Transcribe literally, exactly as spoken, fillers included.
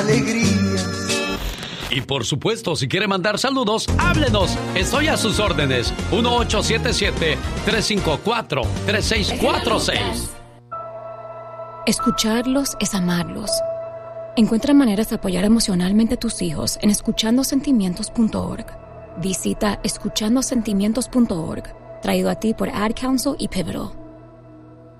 Alegrías. Y por supuesto, si quiere mandar saludos, háblenos. Estoy a sus órdenes. uno ocho siete siete, tres cinco cuatro, tres seis cuatro seis. Escucharlos es amarlos. Encuentra maneras de apoyar emocionalmente a tus hijos en escuchando sentimientos punto org. Visita escuchando sentimientos punto org, traído a ti por Ad Council y Pivotal.